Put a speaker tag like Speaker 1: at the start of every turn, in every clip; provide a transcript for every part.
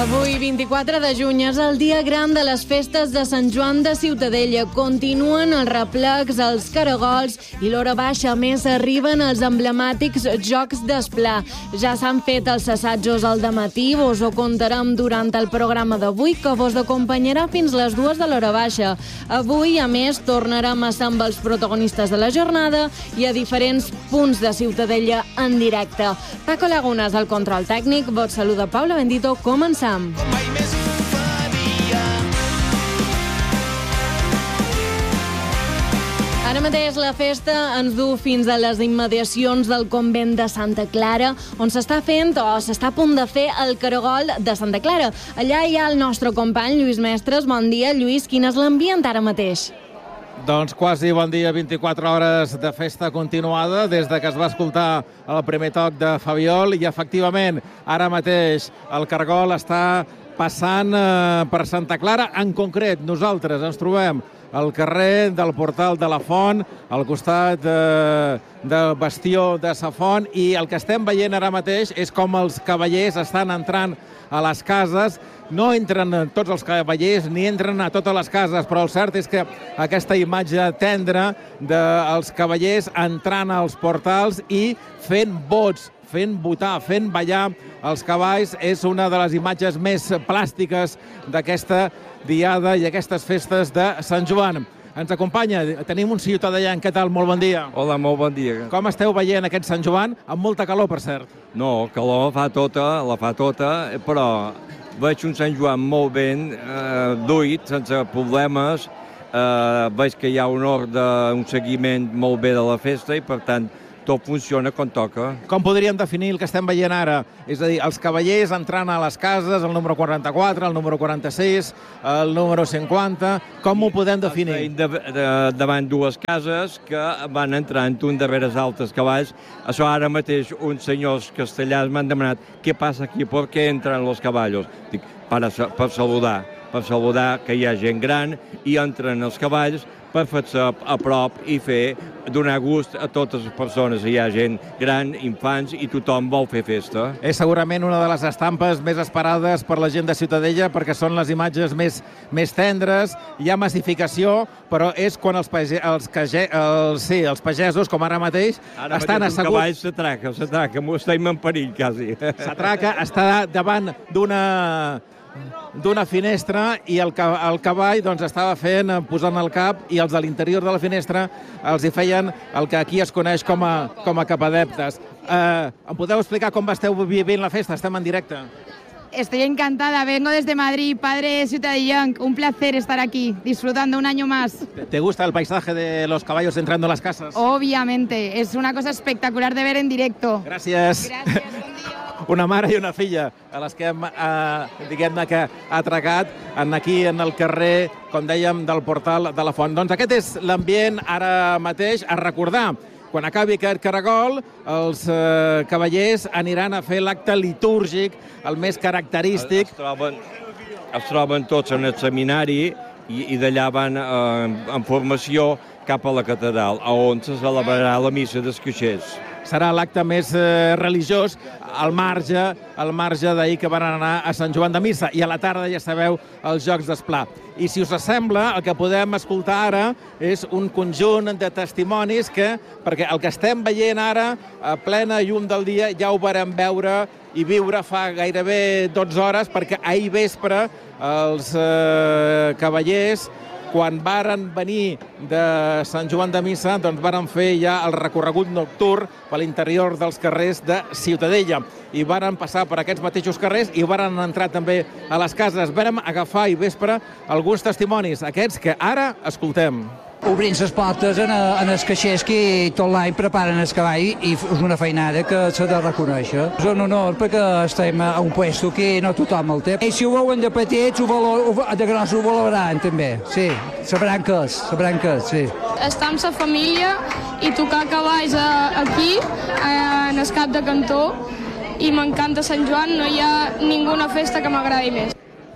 Speaker 1: Avui, 24 de juny, és el dia gran de les festes de Sant Joan de Ciutadella. Continuen els replecs, els caragols i l'hora baixa. A més, arriben els emblemàtics Jocs d'Esplà. Ja s'han fet els assajos al dematí. Vos ho contarem durant el programa d'avui, que vos acompanyarà fins les 2 de l'hora baixa. Avui, a més, tornarem a estar amb els protagonistes de la jornada i a diferents punts de Ciutadella en directe. Paco Lagunas, al control tècnic. Vos saluda Paula Bendito. Començam. Ara mateix la festa ens du fins a les immediacions del convent de Santa Clara, on s'està fent o s'està a punt de fer el caragol de Santa Clara. Allà hi ha el nostre company Lluís Mestres. Bon dia, Lluís. Quin és l'ambient ara mateix?
Speaker 2: Doncs quasi bon dia, 24 hores de festa continuada des de que es va escoltar el primer toc de Fabiol i efectivament ara mateix el caragol està passant per Santa Clara. En concret, nosaltres ens trobem al carrer del Portal de la Font, al costat del bastió de Sa Font, i el que estem veient ara mateix és com els cavallers estan entrant a les cases. No entren tots els cavallers ni entren a totes les cases, però el cert és que aquesta imatge tendra dels cavallers entrant als portals i fent vots, fent votar, fent ballar els cavalls, és una de les imatges més plàstiques d'aquesta diada i aquestes festes de Sant Joan. Ens acompanya, tenim un ciutadà. Què tal? Molt bon dia.
Speaker 3: Hola, molt bon dia.
Speaker 2: Com esteu veient aquest Sant Joan? Amb molta calor, per cert.
Speaker 3: No, calor la fa tota, però veig un Sant Joan molt ben duit, sense problemes. Veig que hi ha un ordre, un seguiment molt bé de la festa i, per tant, tot funciona com toca.
Speaker 2: Com podríem definir el que estem veient ara? És a dir, els cavallers entrant a les cases, el número 44, el número 46, el número 50... Com ho podem definir?
Speaker 3: Davant dues cases que van entrant un darrere els altres cavalls. Això ara mateix uns senyors castellans m'han demanat què passa aquí, per què entren els cavalls? Dic, per saludar que hi ha gent gran i entren els cavalls per fer-se a prop i donar gust a totes les persones. Hi ha gent gran, infants, i tothom vol fer festa.
Speaker 2: És segurament una de les estampes més esperades per la gent de Ciutadella, perquè són les imatges més tendres. Hi ha massificació, però és quan els pagesos, com ara mateix, estan asseguts.
Speaker 3: Un cavall s'atraca, estem en perill, quasi.
Speaker 2: S'atraca, està davant d'una finestra i el cavall estava posant el cap, i els de l'interior de la finestra els hi feien el que aquí es coneix com a capadeptes. Em podeu explicar com esteu vivint la festa? Estem en directe.
Speaker 4: Estoy encantada, vengo desde Madrid, padre ciudadellenc, un placer estar aquí, disfrutando un año más.
Speaker 2: ¿Te gusta el paisaje de los caballos entrando a las casas?
Speaker 4: Obviamente, es una cosa espectacular de ver en directo.
Speaker 2: Gràcies.
Speaker 4: Gràcies, bon dia.
Speaker 2: Una mare i una filla, a les que hem, diguem-ne, que ha atracat aquí en el carrer, com dèiem, del Portal de la Font. Doncs aquest és l'ambient ara mateix. A recordar, quan acabi aquest caragol, els cavallers aniran a fer l'acte litúrgic, el més característic.
Speaker 3: Es troben tots en el seminari i d'allà van en formació cap a la catedral, on se celebrarà la missa dels caixers.
Speaker 2: Serà l'acte més religiós, al marge d'ahir que van anar a Sant Joan de Missa. I a la tarda, ja sabeu, els Jocs d'Esplà. I si us sembla, el que podem escoltar ara és un conjunt de testimonis perquè el que estem veient ara, a plena llum del dia, ja ho vàrem veure i viure fa gairebé 12 hores, perquè ahir vespre els cavallers, quan varen venir de Sant Joan de Missa, varen fer ja el recorregut nocturn per l'interior dels carrers de Ciutadella. I varen passar per aquests mateixos carrers i varen entrar també a les cases. Vàrem agafar i vespre alguns testimonis, aquests que ara escoltem.
Speaker 5: Obrint les portes en els caixers que tot l'any preparen el cavall i és una feinada que s'ha de reconèixer. És un honor perquè estem a un puesto que no tothom el té. I si ho veuen de petits, de grans ho valoraran també. Sí, sabran què és, sí.
Speaker 6: Estar amb la família i tocar cavalls aquí, en el cap de cantó, i m'encanta Sant Joan, no hi ha ninguna festa que m'agradi més.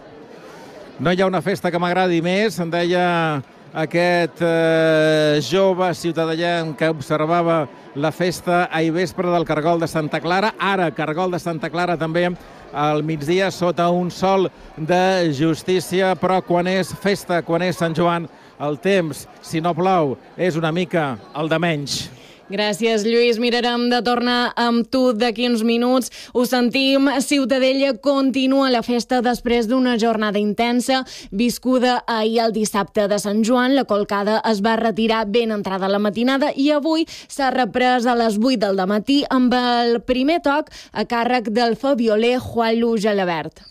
Speaker 2: No hi ha una festa que m'agradi més, em deia aquest jove ciutadellenc que observava la festa ahir vespre del Caragol de Santa Clara. Ara, Caragol de Santa Clara també al migdia sota un sol de justícia, però quan és festa, quan és Sant Joan, el temps, si no plou, és una mica el de menys.
Speaker 1: Gràcies, Lluís. Mirarem de tornar amb tu d'aquí uns minuts. Ho sentim, Ciutadella continua la festa després d'una jornada intensa viscuda ahir el dissabte de Sant Joan. La colcada es va retirar ben entrada la matinada i avui s'ha reprès a les 8 del dematí amb el primer toc a càrrec del fabioler Juan Luis Gelabert.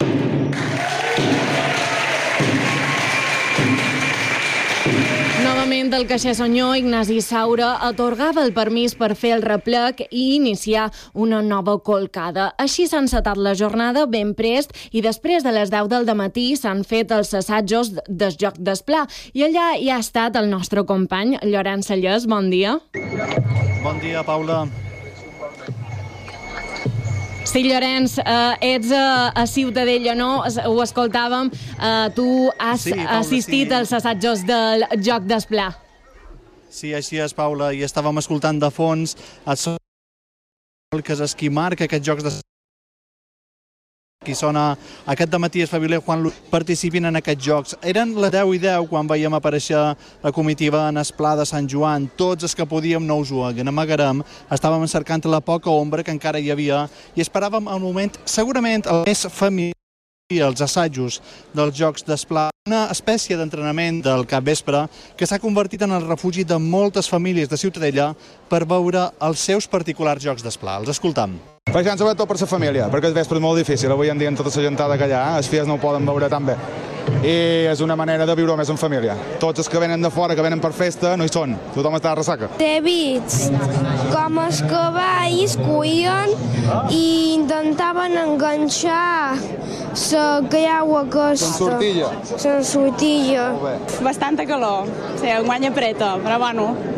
Speaker 1: Novament el caixer senyor Ignasi Saura atorgava el permís per fer el replec i iniciar una nova colcada. Així s'ha encetat la jornada ben prest i després de les 10 del dematí s'han fet els assajos del joc d'esplà. I allà hi ha estat el nostre company Llorenç Sallés. Bon dia.
Speaker 7: Bon dia, Paula.
Speaker 1: Sí, Llorenç, ets a Ciutadella, no? Ho escoltàvem. Tu has assistit als assajos del joc d'esplà.
Speaker 7: Sí, així és, Paula, i estàvem escoltant de fons el que és Esquimar, que aquests jocs d'esplà qui sona aquest dematí és Fabioler Juan Luis, participin en aquests jocs. Eren les 10 i 10 quan veiem aparèixer la comitiva en esplà de Sant Joan. Tots els que podíem no us ho amagarem. Estàvem cercant la poca ombra que encara hi havia i esperàvem el moment, segurament el més familiar, els assajos dels jocs d'esplà, una espècie d'entrenament del capvespre que s'ha convertit en el refugi de moltes famílies de Ciutadella per veure els seus particulars jocs d'esplà. Els escoltam.
Speaker 8: Baixant sobretot per la família, perquè el vespre és molt difícil. Avui en dia amb tota la gentada que hi ha, els fills no ho poden veure tan bé. I és una manera de viure més en família. Tots els que venen de fora, que venen per festa, no hi són. Tothom està a ressaca.
Speaker 9: He vist com els cavalls coïen i intentaven enganxar la creua aquesta. La sortilla.
Speaker 10: Bastanta calor. Sí, enguany apreta, però bueno,